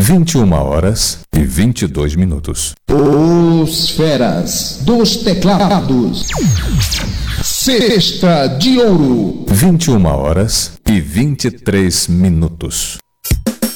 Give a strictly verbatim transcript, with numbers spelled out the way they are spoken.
vinte e uma horas e vinte e dois minutos. Os feras dos teclados. Cesta de Ouro. vinte e uma horas e vinte e três minutos.